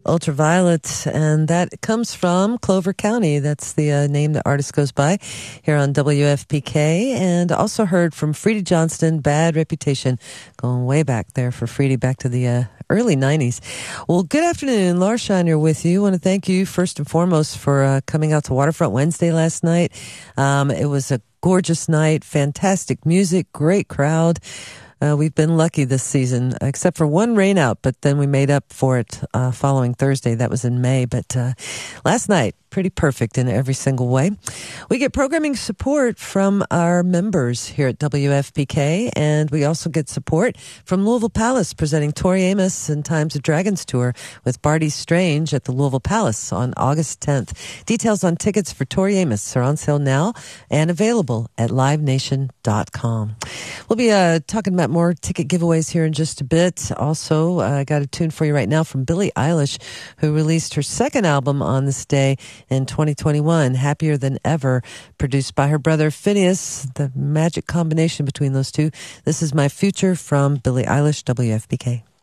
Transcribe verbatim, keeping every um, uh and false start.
Ultraviolet, and that comes from Clover County. That's the uh, name the artist goes by here on W F P K. And also heard from Freddie Johnston, Bad Reputation, going way back there for Freddie, back to the uh, early nineties. Well, good afternoon. Laura Shiner with you. I want to thank you first and foremost for uh, coming out to Waterfront Wednesday last night. Um, it was a gorgeous night, fantastic music, great crowd. Uh, we've been lucky this season, except for one rain out, but then we made up for it uh, following Thursday. That was in May. But uh, last night, pretty perfect in every single way. We get programming support from our members here at W F P K, and we also get support from Louisville Palace, presenting Tori Amos and Times of Dragons tour with Barty Strange at the Louisville Palace on August tenth. Details on tickets for Tori Amos are on sale now and available at live nation dot com. We'll be uh, talking about more ticket giveaways here in just a bit. Also, uh, I got a tune for you right now from Billie Eilish, who released her second album on this day in twenty twenty-one, Happier Than Ever, produced by her brother Phineas. The magic combination between those two. This is My Future from Billie Eilish, W F P K.